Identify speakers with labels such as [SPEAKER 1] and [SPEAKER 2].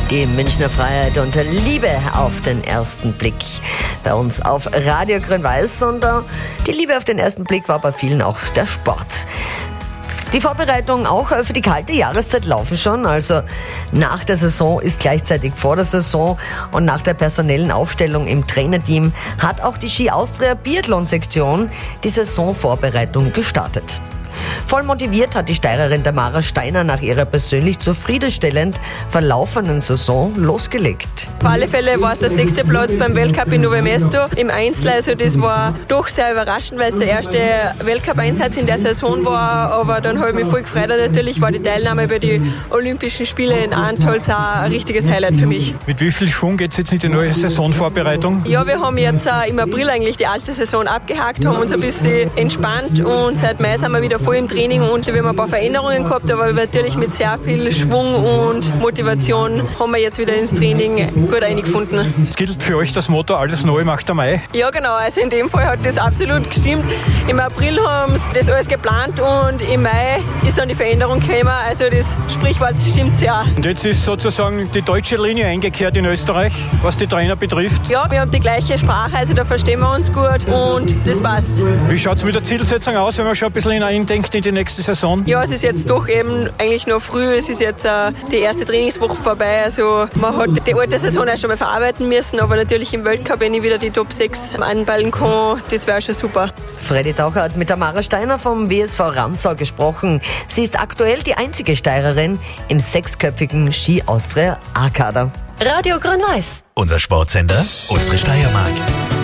[SPEAKER 1] Die Münchner Freiheit und Liebe auf den ersten Blick bei uns auf Radio Grün-Weiß. Und die Liebe auf den ersten Blick war bei vielen auch der Sport. Die Vorbereitungen auch für die kalte Jahreszeit laufen schon. Also nach der Saison ist gleichzeitig vor der Saison, und nach der personellen Aufstellung im Trainerteam hat auch die Ski Austria Biathlon-Sektion die Saisonvorbereitung gestartet. Voll motiviert hat die Steirerin Tamara Steiner nach ihrer persönlich zufriedenstellend verlaufenden Saison losgelegt.
[SPEAKER 2] Auf alle Fälle war es der 6. Platz beim Weltcup in Nove Mesto im Einzel. Also das war doch sehr überraschend, weil es der erste Weltcup-Einsatz in der Saison war. Aber dann habe ich mich voll gefreut. Und natürlich war die Teilnahme bei den Olympischen Spielen in Antolz auch ein richtiges Highlight für mich.
[SPEAKER 3] Mit wie viel Schwung geht es jetzt in die neue Saisonvorbereitung?
[SPEAKER 2] Ja, wir haben jetzt im April eigentlich die alte Saison abgehakt, haben uns ein bisschen entspannt und seit Mai sind wir wieder voll im Training und wir haben ein paar Veränderungen gehabt, aber natürlich mit sehr viel Schwung und Motivation haben wir jetzt wieder ins Training gut eingefunden.
[SPEAKER 3] Es gilt für euch das Motto, alles neu macht der Mai?
[SPEAKER 2] Ja genau, also in dem Fall hat das absolut gestimmt. Im April haben sie das alles geplant und im Mai ist dann die Veränderung gekommen, also das Sprichwort stimmt sehr.
[SPEAKER 3] Und jetzt ist sozusagen die deutsche Linie eingekehrt in Österreich, was die Trainer betrifft?
[SPEAKER 2] Ja, wir haben die gleiche Sprache, also da verstehen wir uns gut und das passt.
[SPEAKER 3] Wie schaut es mit der Zielsetzung aus, wenn man schon ein bisschen hineindenkt in die nächste Saison?
[SPEAKER 2] Ja, es ist jetzt doch eben eigentlich noch früh. Es ist jetzt die erste Trainingswoche vorbei. Also man hat die alte Saison erst einmal verarbeiten müssen, aber natürlich im Weltcup, wenn ich wieder die Top 6 anballen kann, das wäre schon super.
[SPEAKER 1] Freddy Taucher hat mit Tamara Steiner vom WSV Ramsau gesprochen. Sie ist aktuell die einzige Steirerin im 6-köpfigen Ski Austria A-Kader.
[SPEAKER 4] Radio Grün-Weiß.
[SPEAKER 5] Unser Sportsender, unsere Steiermark.